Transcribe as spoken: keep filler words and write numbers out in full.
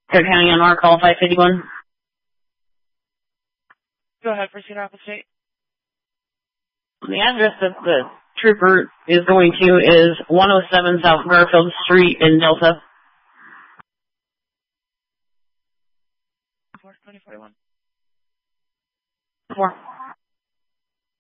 Cook County on our call five fifty-one. Go ahead, proceed off the state. The address that the trooper is going to is one oh seven South Garfield Street in Delta. four twenty forty-one. Four.